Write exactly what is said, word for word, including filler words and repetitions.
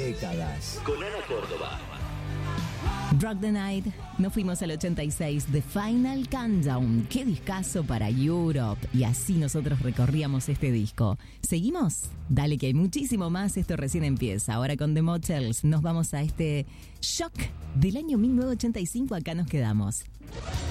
décadas. Con Ana Córdoba. Rock the Night, nos fuimos al ochenta y seis, The Final Countdown, qué discazo para Europe, y así nosotros recorríamos este disco. ¿Seguimos? Dale que hay muchísimo más, esto recién empieza. Ahora con The Motels nos vamos a este shock del año mil novecientos ochenta y cinco, acá nos quedamos.